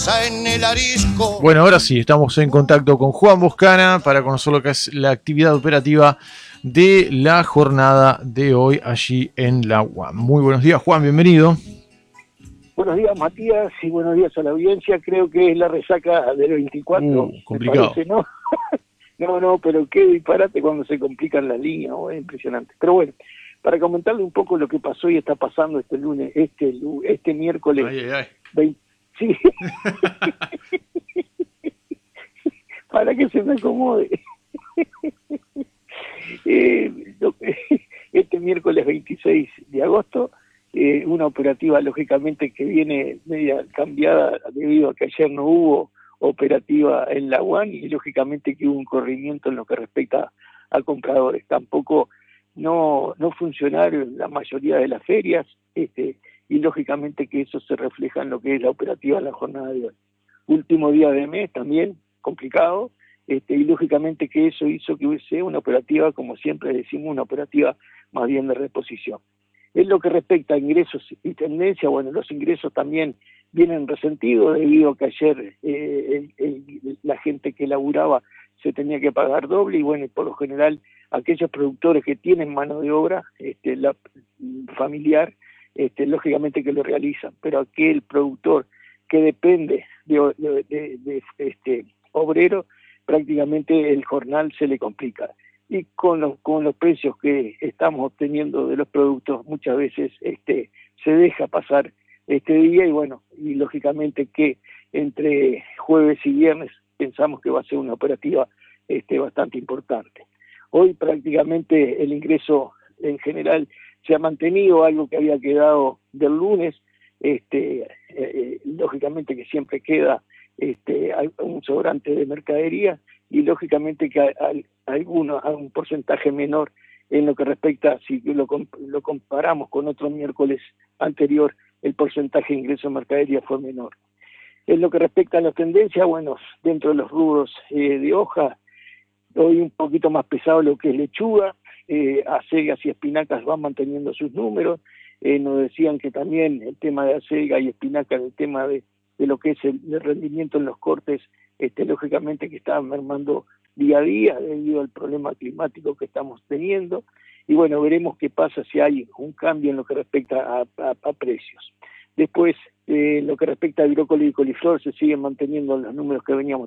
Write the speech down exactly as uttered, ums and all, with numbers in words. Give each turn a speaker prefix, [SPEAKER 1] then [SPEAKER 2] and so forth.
[SPEAKER 1] pasa en el arisco.
[SPEAKER 2] Bueno, ahora sí, estamos en contacto con Juan Boscana para conocer lo que es la actividad operativa de la jornada de hoy allí en la U A M. Muy buenos días, Juan, bienvenido.
[SPEAKER 3] Buenos días, Matías, y buenos días a la audiencia. Creo que es la resaca del veinticuatro,
[SPEAKER 2] Uh, complicado.
[SPEAKER 3] me parece, ¿no? no, no, pero qué disparate cuando se complican las líneas, oh, es impresionante. Pero bueno, para comentarle un poco lo que pasó y está pasando este lunes, este este miércoles.
[SPEAKER 2] Ay, ay, ay.
[SPEAKER 3] veinte, sí. Para que se me acomode. eh, este miércoles veintiséis de agosto, Eh, una operativa lógicamente que viene media cambiada debido a que ayer no hubo operativa en la U A N y lógicamente que hubo un corrimiento en lo que respecta a compradores. Tampoco no, no funcionaron la mayoría de las ferias este, y lógicamente que eso se refleja en lo que es la operativa en la jornada de hoy. Último día de mes también, complicado, este, y lógicamente que eso hizo que hubiese una operativa, como siempre decimos, una operativa más bien de reposición. En lo que respecta a ingresos y tendencia, bueno, los ingresos también vienen resentidos debido a que ayer eh, el, el, la gente que laburaba se tenía que pagar doble y bueno, por lo general aquellos productores que tienen mano de obra este, la, familiar, este, lógicamente que lo realizan, pero aquel productor que depende de, de, de, de este obrero, prácticamente el jornal se le complica. Y con los con los precios que estamos obteniendo de los productos muchas veces este se deja pasar este día y bueno, y lógicamente que entre jueves y viernes pensamos que va a ser una operativa este bastante importante. Hoy prácticamente el ingreso en general se ha mantenido, algo que había quedado del lunes, este eh, lógicamente que siempre queda este un sobrante de mercadería y lógicamente que hay alguno, a un porcentaje menor en lo que respecta, si lo, lo comparamos con otro miércoles anterior, el porcentaje de ingreso de mercadería fue menor. En lo que respecta a las tendencias, bueno, dentro de los rubros eh, de hoja, hoy un poquito más pesado lo que es lechuga, eh, acelgas y espinacas van manteniendo sus números, eh, nos decían que también el tema de acelga y espinaca, el tema de, de lo que es el, el rendimiento en los cortes, este, lógicamente que estaban mermando día a día debido al problema climático que estamos teniendo y bueno, veremos qué pasa si hay un cambio en lo que respecta a, a, a precios. Después, eh, lo que respecta a brócoli y coliflor se siguen manteniendo los números que veníamos